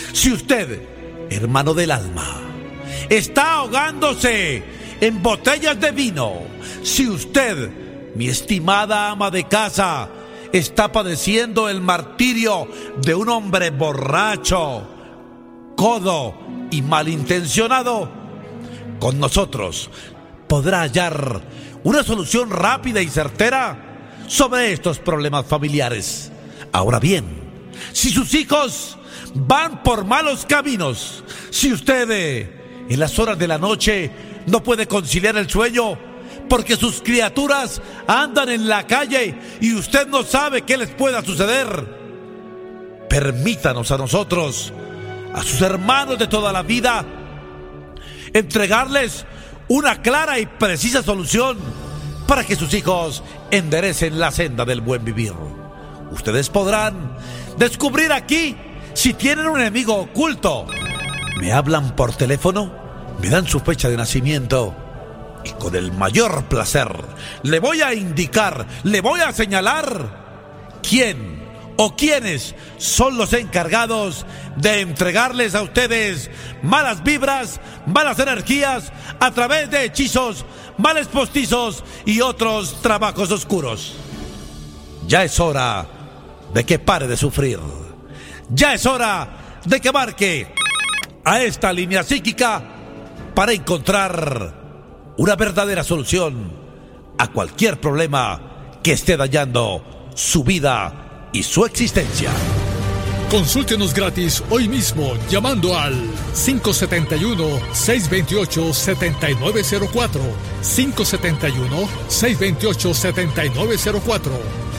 Si usted, hermano del alma, está ahogándose en botellas de vino, si usted, mi estimada ama de casa, está padeciendo el martirio de un hombre borracho, codo y malintencionado, con nosotros podrá hallar una solución rápida y certera sobre estos problemas familiares. Ahora bien, si sus hijos van por malos caminos, si usted en las horas de la noche no puede conciliar el sueño porque sus criaturas andan en la calle y usted no sabe qué les pueda suceder, permítanos a nosotros, a sus hermanos de toda la vida, entregarles una clara y precisa solución para que sus hijos enderecen la senda del buen vivir. Ustedes podrán descubrir aquí si tienen un enemigo oculto. Me hablan por teléfono, me dan su fecha de nacimiento y con el mayor placer le voy a indicar, le voy a señalar quién o quiénes son los encargados de entregarles a ustedes malas vibras, malas energías a través de hechizos, males postizos y otros trabajos oscuros. Ya es hora de que pare de sufrir. Ya es hora de que marque a esta línea psíquica para encontrar una verdadera solución a cualquier problema que esté dañando su vida y su existencia. Consúltenos gratis hoy mismo llamando al 571-628-7904, 571-628-7904,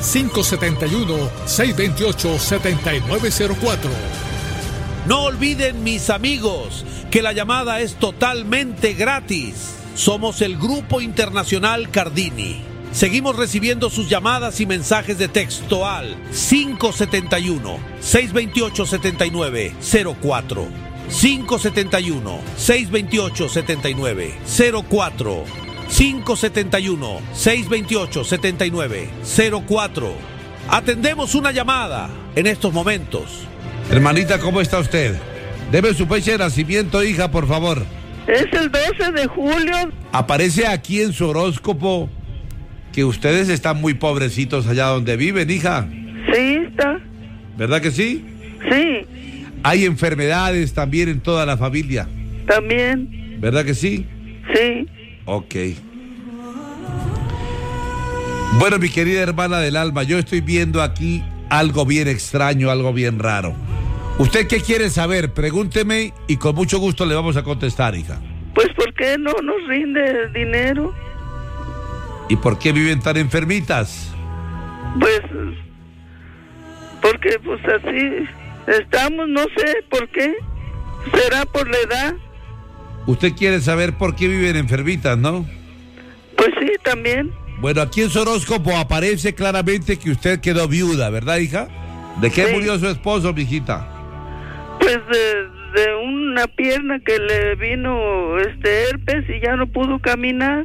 571-628-7904. No olviden, mis amigos, que la llamada es totalmente gratis. Somos el Grupo Internacional Cardini. Seguimos recibiendo sus llamadas y mensajes de texto al 571-628-7904. 571-628-7904. 571-628-7904. Atendemos una llamada en estos momentos. Hermanita, ¿cómo está usted? Deme su fecha de nacimiento, hija, por favor. Es el 12 de julio. Aparece aquí en su horóscopo que ustedes están muy pobrecitos allá donde viven, hija. Sí, está. ¿Verdad que sí? Sí. Hay enfermedades también en toda la familia. También. ¿Verdad que sí? Sí. Ok. Bueno, mi querida hermana del alma, yo estoy viendo aquí algo bien extraño, algo bien raro. ¿Usted qué quiere saber? Pregúnteme y con mucho gusto le vamos a contestar, hija. Pues, ¿por qué no nos rinde dinero? ¿Y por qué viven tan enfermitas? Pues, porque pues así estamos, no sé por qué. ¿Será por la edad? Usted quiere saber por qué viven enfermitas, ¿no? Pues sí, también. Bueno, aquí en su horóscopo aparece claramente que usted quedó viuda, ¿verdad, hija? ¿De qué Sí. murió su esposo, mijita? Pues de una pierna que le vino herpes y ya no pudo caminar.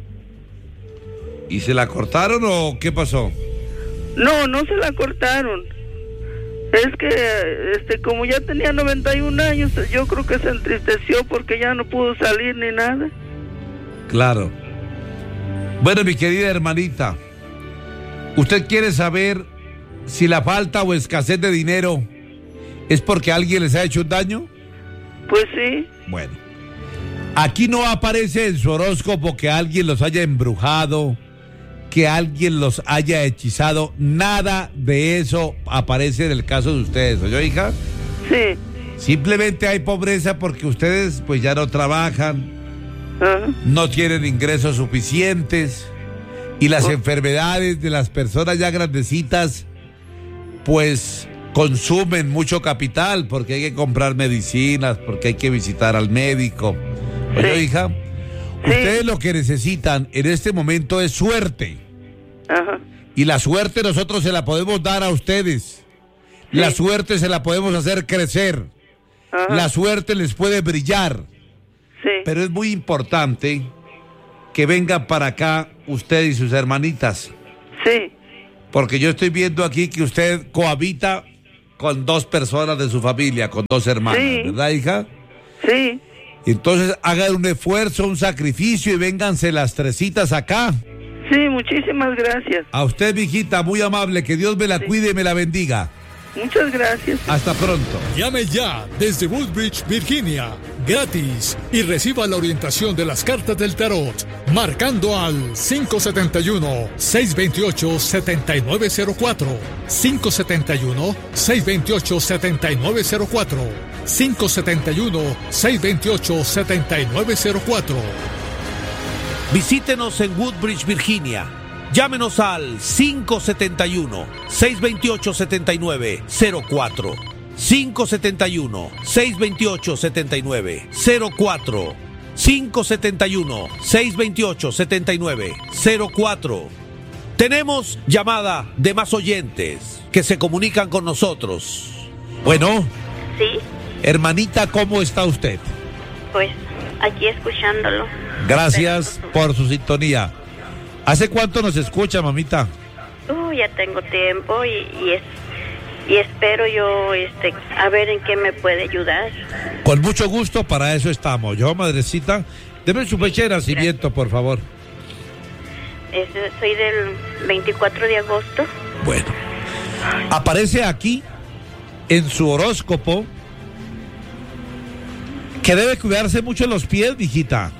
¿Y se la cortaron o qué pasó? No, no se la cortaron. Es que como ya tenía 91 años, yo creo que se entristeció porque ya no pudo salir ni nada. Claro. Bueno, mi querida hermanita, ¿usted quiere saber si la falta o escasez de dinero es porque alguien les ha hecho un daño? Pues sí. Bueno, aquí no aparece en su horóscopo que alguien los haya embrujado, que alguien los haya hechizado. Nada de eso aparece en el caso de ustedes, ¿oyó, hija? Sí. Simplemente hay pobreza porque ustedes pues ya no trabajan, Ajá. no tienen ingresos suficientes y las enfermedades de las personas ya grandecitas pues consumen mucho capital porque hay que comprar medicinas, porque hay que visitar al médico. ¿Oyó, Sí. hija? Sí. Ustedes lo que necesitan en este momento es suerte. Ajá. Y la suerte nosotros se la podemos dar a ustedes. La suerte se la podemos hacer crecer. Ajá. La suerte les puede brillar. Sí. Pero es muy importante que vengan para acá usted y sus hermanitas. Sí. Porque yo estoy viendo aquí que usted cohabita con 2 personas de su familia, con 2 hermanas, Sí. ¿verdad, hija? Sí. Entonces hagan un esfuerzo, un sacrificio y vénganse las 3 acá. Sí, muchísimas gracias. A usted, mijita, muy amable, que Dios me la cuide y me la bendiga. Muchas gracias. Hasta pronto. Llame ya desde Woodbridge, Virginia, gratis, y reciba la orientación de las cartas del tarot, marcando al 571-628-7904, 571-628-7904, 571-628-7904. Visítenos en Woodbridge, Virginia. Llámenos al 571-628-7904. 571-628-7904. 571-628-7904. Tenemos llamada de más oyentes que se comunican con nosotros. Bueno, Sí, hermanita, ¿cómo está usted? pues aquí escuchándolo. Gracias por su sintonía. ¿Hace cuánto nos escucha, mamita? Ya tengo tiempo y espero yo a ver en qué me puede ayudar. Con mucho gusto, para eso estamos. Yo, madrecita, deme su fecha de nacimiento, por favor. Soy del 24 de agosto. Bueno, aparece aquí en su horóscopo que debe cuidarse mucho los pies, mijita.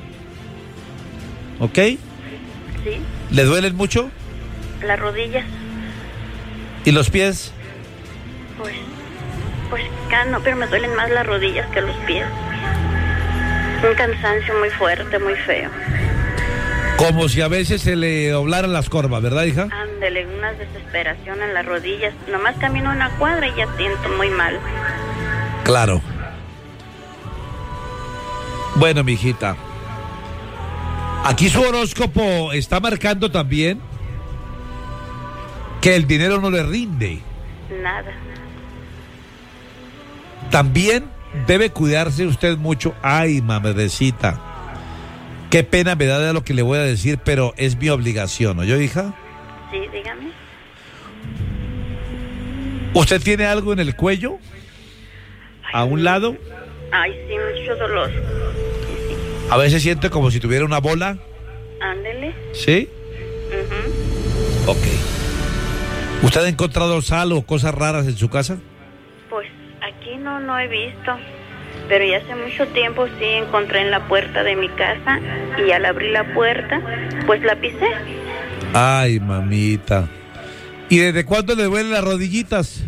¿Ok? Sí, ¿Le duelen mucho? las rodillas, ¿Y los pies? pues no, pero me duelen más las rodillas que los pies. Un cansancio muy fuerte, muy feo. Como si a veces se le doblaran las corvas, ¿verdad, hija? Ándele, una desesperación en las rodillas. Nomás camino una cuadra y ya siento muy mal. Claro. Bueno, mijita. Aquí su horóscopo está marcando también que el dinero no le rinde. Nada. También debe cuidarse usted mucho. Ay, madrecita. Qué pena me da de lo que le voy a decir, pero es mi obligación, ¿no yo, hija? Sí, dígame. ¿Usted tiene algo en el cuello? ¿A un lado? Ay, sí, mucho dolor. A veces siente como si tuviera una bola. Ándele. ¿Sí? Ujú. Ok. ¿Usted ha encontrado sal o cosas raras en su casa? Pues aquí no he visto, pero ya hace mucho tiempo sí encontré en la puerta de mi casa y al abrir la puerta, pues la pisé. Ay, mamita. ¿Y desde cuándo le duelen las rodillitas?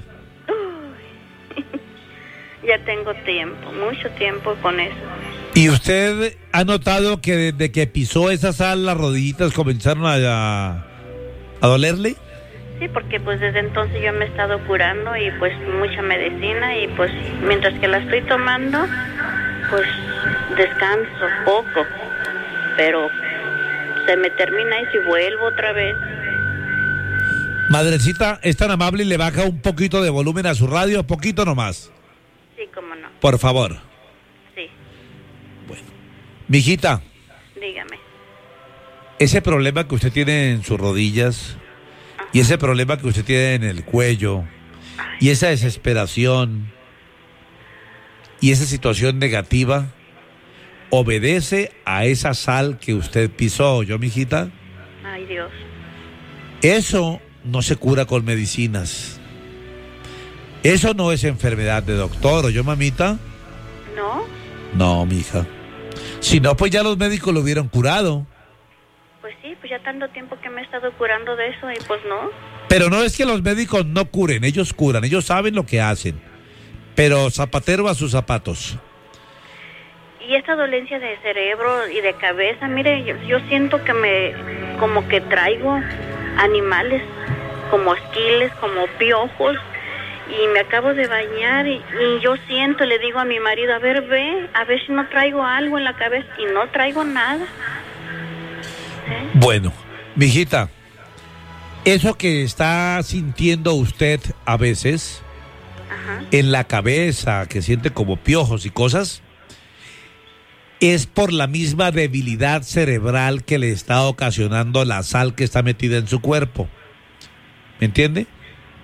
Ya tengo tiempo, mucho tiempo con eso. ¿Y usted ha notado que desde que pisó esa sal las rodillitas comenzaron a dolerle? Sí, porque pues desde entonces yo me he estado curando y pues mucha medicina y pues mientras que la estoy tomando, pues descanso poco, pero se me termina y si vuelvo otra vez. Madrecita, es tan amable y le baja un poquito de volumen a su radio, poquito nomás. Sí, cómo no. Por favor. Sí, Mijita, dígame. ese problema que usted tiene en sus rodillas y ese problema que usted tiene en el cuello y esa desesperación y esa situación negativa obedece a esa sal que usted pisó, ¿yo, mijita? Ay, Dios. Eso no se cura con medicinas. Eso no es enfermedad de doctor, ¿o yo, mamita? ¿No? No, mija. Si no, pues ya los médicos lo hubieran curado. Pues sí, pues ya tanto tiempo que me he estado curando de eso y pues no. Pero no es que los médicos no curen, ellos curan, ellos saben lo que hacen. Pero zapatero a sus zapatos. Y esta dolencia de cerebro y de cabeza, mire, yo siento que como que traigo animales, como esquiles, como piojos, y me acabo de bañar y yo siento, le digo a mi marido, a ver si no traigo algo en la cabeza, y no traigo nada. ¿Eh? Bueno, mijita, eso que está sintiendo usted a veces Ajá. en la cabeza, que siente como piojos y cosas, es por la misma debilidad cerebral que le está ocasionando la sal que está metida en su cuerpo. ¿Me entiende? Sí, y yo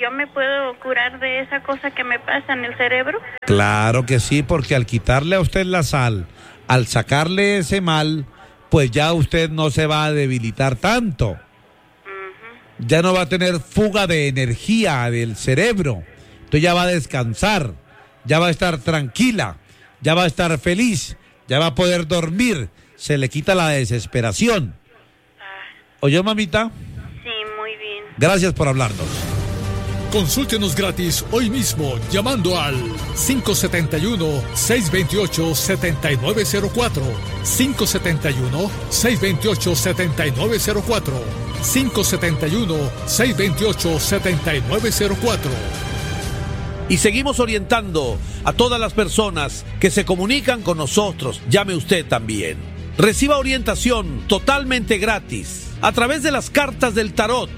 ¿yo me puedo curar de esa cosa que me pasa en el cerebro? Claro que sí, porque al quitarle a usted la sal, al sacarle ese mal, pues ya usted no se va a debilitar tanto. Ya no va a tener fuga de energía del cerebro. Entonces ya va a descansar, ya va a estar tranquila, ya va a estar feliz, ya va a poder dormir. Se le quita la desesperación. ¿Oyó, mamita? Sí, muy bien. Gracias por hablarnos. Consúltenos gratis hoy mismo llamando al 571-628-7904. 571-628-7904. 571-628-7904. Y seguimos orientando a todas las personas que se comunican con nosotros. Llame usted también. Reciba orientación totalmente gratis a través de las cartas del tarot.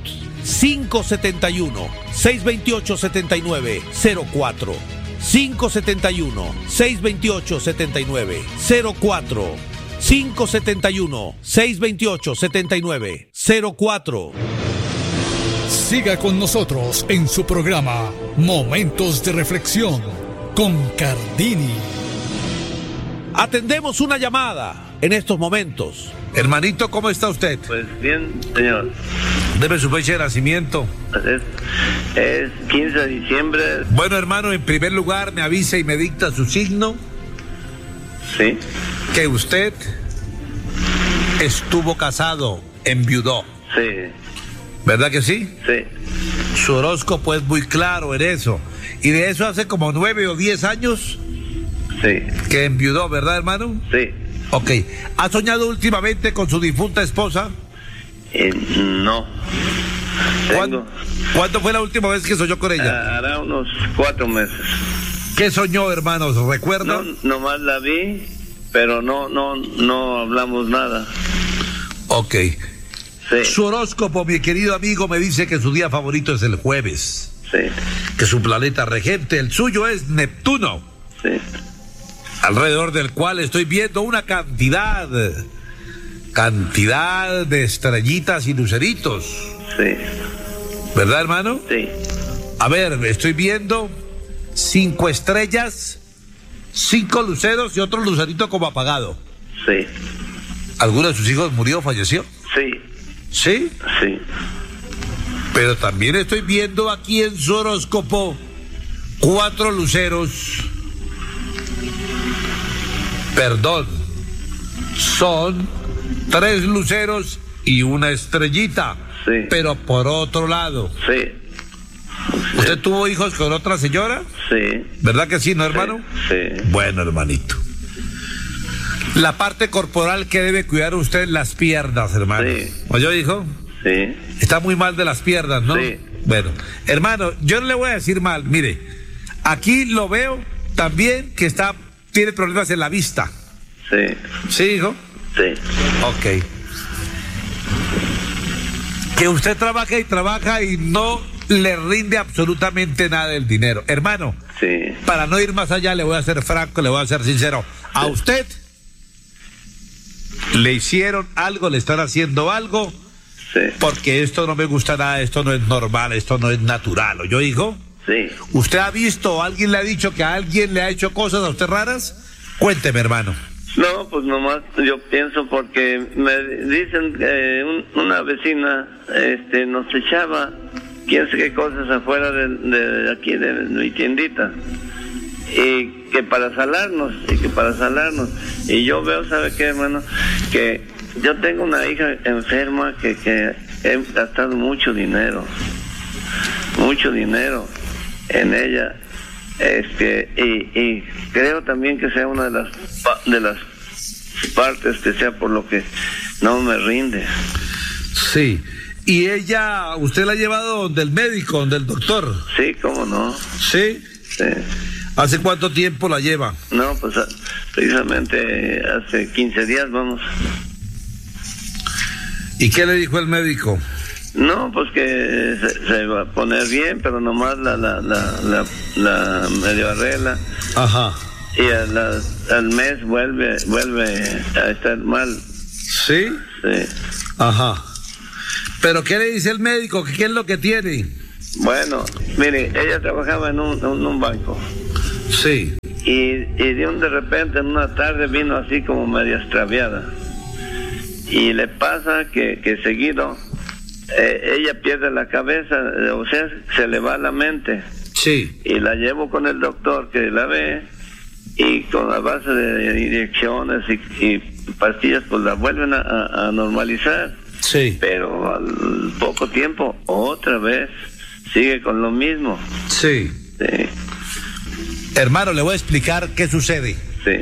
571-628-7904. 571-628-7904. 571-628-7904. Siga con nosotros en su programa Momentos de Reflexión con Cardini. Atendemos una llamada en estos momentos. Hermanito, ¿cómo está usted? Pues bien, señor. Deme su fecha de nacimiento. Es 15 de diciembre. Bueno, hermano, en primer lugar me avisa y me dicta su signo. Sí. Que usted estuvo casado, enviudó. Sí. ¿Verdad que sí? Sí. Su horóscopo es muy claro en eso. Y de eso hace como 9 o 10 años Sí. que enviudó, ¿verdad, hermano? Sí. Ok. ¿Ha soñado últimamente con su difunta esposa? No. ¿Cuándo fue la última vez que soñó con ella? Hará unos 4 meses. ¿Qué soñó, hermanos? ¿Recuerda? No, nomás la vi, pero no hablamos nada. Ok. Sí. Su horóscopo, mi querido amigo, me dice que su día favorito es el jueves. Sí. Que su planeta regente, el suyo, es Neptuno. Sí. Alrededor del cual estoy viendo una cantidad de estrellitas y luceritos. Sí. ¿Verdad, hermano? Sí. A ver, estoy viendo 5 estrellas, 5 luceros y otro lucerito como apagado. Sí. ¿Alguno de sus hijos murió, falleció? Sí. ¿Sí? Sí. Pero también estoy viendo aquí en su horóscopo 4 luceros. Perdón, son 3 luceros y una estrellita. Sí. Pero por otro lado, Sí. ¿usted tuvo hijos con otra señora? Sí. ¿Verdad que sí, no, hermano? Sí. Bueno, hermanito. La parte corporal que debe cuidar usted, las piernas, hermano. Sí. ¿Oyó, hijo? Sí. Está muy mal de las piernas, ¿no? Sí. Bueno, hermano, yo no le voy a decir mal. Mire, aquí lo veo también que tiene problemas en la vista. Sí. ¿Sí, hijo? Sí. Ok. Que usted trabaja y no le rinde absolutamente nada el dinero. Hermano, Sí. para no ir más allá, le voy a ser franco, le voy a ser sincero. A usted le hicieron algo, le están haciendo algo, Sí. porque esto no me gusta nada, esto no es normal, esto no es natural. ¿Oyó, hijo? Sí. ¿Usted ha visto o alguien le ha dicho que a alguien le ha hecho cosas a usted raras? Cuénteme, hermano. No, pues nomás yo pienso porque me dicen que una vecina nos echaba quién sé qué cosas afuera de aquí de mi tiendita y que para salarnos y yo veo, ¿sabe qué, hermano? Que yo tengo una hija enferma que he gastado mucho dinero en ella. Y creo también que sea una de las partes que sea por lo que no me rinde. Sí. ¿Y ella, usted la ha llevado donde el médico, donde el doctor? Sí, cómo no. ¿Sí? Sí. ¿Hace cuánto tiempo la lleva? No, pues precisamente hace 15 días vamos. ¿Y qué le dijo el médico? No, pues que se va a poner bien, pero nomás la medio arregla. Ajá. Y al mes vuelve a estar mal. ¿Sí? Sí. Ajá. ¿Pero qué le dice el médico? ¿Qué es lo que tiene? Bueno, mire, ella trabajaba en un banco. Sí. Y de repente en una tarde vino así como media extraviada. Y le pasa que seguido ella pierde la cabeza, o sea, se le va la mente. Sí. Y la llevo con el doctor que la ve, y con la base de inyecciones y pastillas, pues la vuelven a normalizar. Sí. Pero al poco tiempo, otra vez, sigue con lo mismo. Sí. Sí. Hermano, le voy a explicar qué sucede. Sí.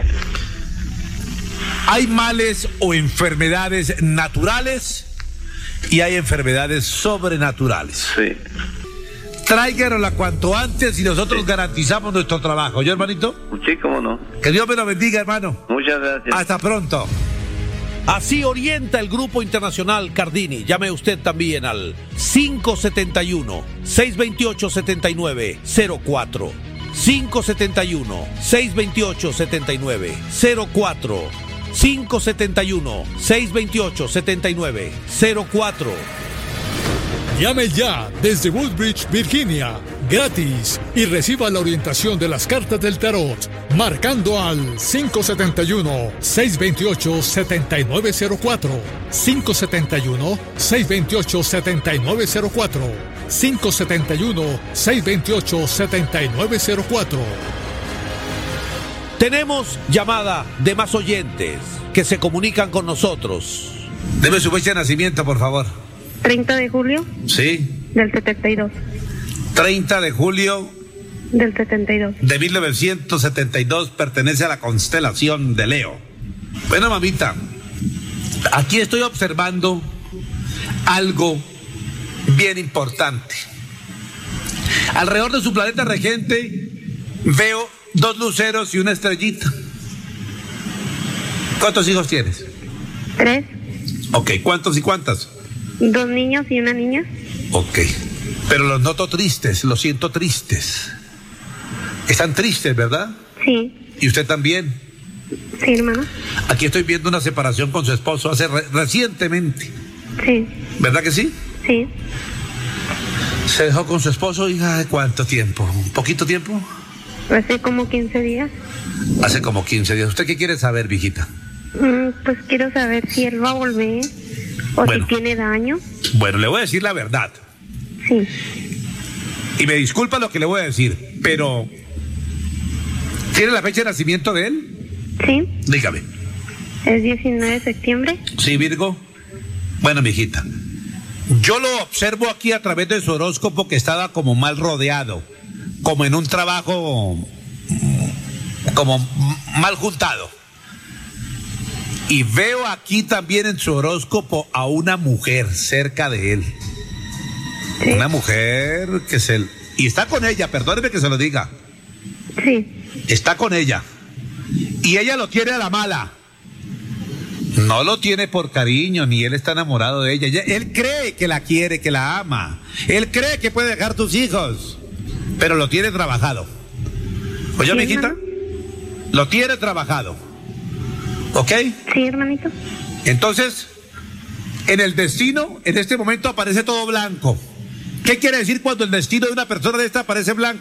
Hay males o enfermedades naturales y hay enfermedades sobrenaturales. Sí. Tráiganosla cuanto antes y nosotros garantizamos nuestro trabajo. ¿Yo, hermanito? Sí, cómo no. Que Dios me lo bendiga, hermano. Muchas gracias. Hasta pronto. Así orienta el Grupo Internacional Cardini. Llame usted también al 571-628-7904. 571-628-7904. 571-628-7904. Llame ya desde Woodbridge, Virginia, gratis, y reciba la orientación de las cartas del tarot, marcando al 571-628-7904, 571-628-7904, 571-628-7904. Tenemos llamada de más oyentes que se comunican con nosotros. Deme su fecha de nacimiento, por favor. 30 de julio Sí. del 72. 30 de julio Del 72. de 1972, pertenece a la constelación de Leo. Bueno, mamita, aquí estoy observando algo bien importante. Alrededor de su planeta regente veo 2 luceros y una estrellita. ¿Cuántos hijos tienes? 3. Ok, ¿cuántos y cuántas? 2 niños y una niña. Ok, pero los noto tristes, los siento tristes. Están tristes, ¿verdad? Sí. ¿Y usted también? Sí, hermano. Aquí estoy viendo una separación con su esposo hace recientemente. Sí. ¿Verdad que sí? Sí. ¿Se dejó con su esposo, hija, de cuánto tiempo? ¿Un poquito tiempo? Hace como 15 días. Hace como 15 días. ¿Usted qué quiere saber, viejita? Pues quiero saber si él va a volver o Bueno. si tiene daño. Bueno, le voy a decir la verdad. Sí. Y me disculpa lo que le voy a decir, pero ¿tiene la fecha de nacimiento de él? Sí. Dígame. Es 19 de septiembre. ¿Sí, Virgo? Bueno, mijita, yo lo observo aquí a través de su horóscopo que estaba como mal rodeado, como en un trabajo como mal juntado. Y veo aquí también en su horóscopo a una mujer cerca de él. Sí. Una mujer que y está con ella, perdóneme que se lo diga. Sí. Está con ella. Y ella lo tiene a la mala. No lo tiene por cariño, ni él está enamorado de ella. Él cree que la quiere, que la ama. Él cree que puede dejar tus hijos, pero lo tiene trabajado. Oye, Sí, mijita, hermano. lo tiene trabajado. ¿Ok? Sí, hermanito. Entonces, en el destino, en este momento aparece todo blanco. ¿Qué quiere decir cuando el destino de una persona de esta aparece blanco?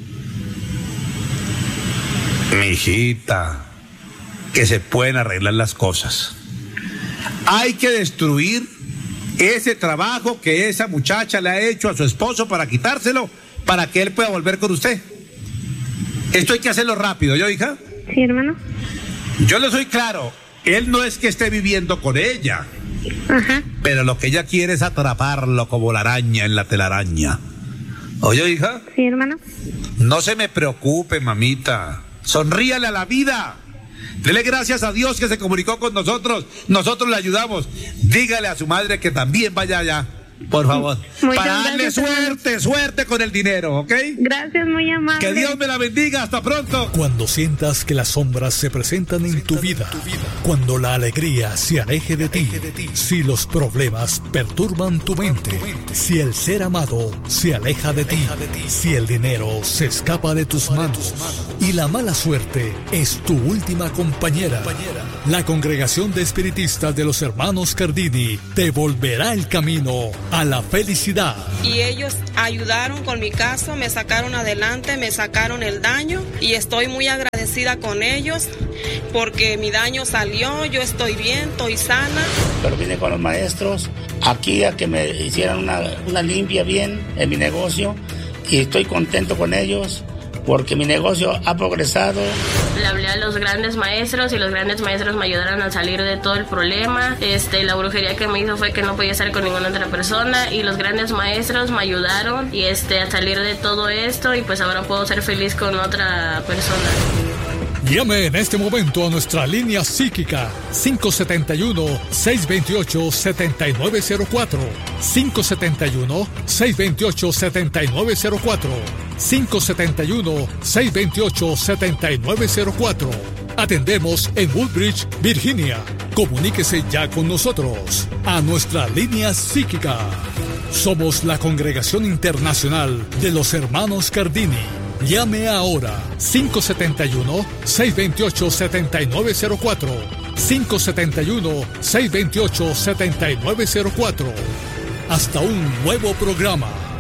Mijita, que se pueden arreglar las cosas. Hay que destruir ese trabajo que esa muchacha le ha hecho a su esposo para quitárselo, para que él pueda volver con usted. Esto hay que hacerlo rápido, ¿yo, hija? Sí, hermano. Yo le soy claro, él no es que esté viviendo con ella, Ajá. pero lo que ella quiere es atraparlo como la araña en la telaraña. ¿Oye, hija? Sí, hermano. No se me preocupe, mamita. Sonríale a la vida. Dele gracias a Dios que se comunicó con nosotros. Nosotros le ayudamos. Dígale a su madre que también vaya allá, por favor. Muchas para darle gracias, suerte con el dinero, ¿ok? Gracias, muy amable. Que Dios me la bendiga. Hasta pronto. Cuando sientas que las sombras se presentan en tu vida, cuando la alegría se aleje de ti, si los problemas perturban tu mente, si el ser amado se aleja de ti, si el dinero se escapa de tus manos y la mala suerte es tu última compañera, la Congregación de Espiritistas de los Hermanos Cardini te volverá el camino a la felicidad. Y ellos ayudaron con mi caso, me sacaron adelante, me sacaron el daño y estoy muy agradecida con ellos porque mi daño salió, yo estoy bien, estoy sana. Pero vine con los maestros aquí a que me hicieran una limpia bien en mi negocio y estoy contento con ellos porque mi negocio ha progresado. Le hablé a los grandes maestros y los grandes maestros me ayudaron a salir de todo el problema. La brujería que me hizo fue que no podía estar con ninguna otra persona y los grandes maestros me ayudaron y a salir de todo esto y pues ahora puedo ser feliz con otra persona. Llame en este momento a nuestra línea psíquica 571-628-7904 571-628-7904 571-628-7904. Atendemos en Woodbridge, Virginia. Comuníquese ya con nosotros a nuestra línea psíquica. Somos la Congregación Internacional de los Hermanos Cardini. Llame ahora 571-628-7904 571-628-7904. Hasta un nuevo programa.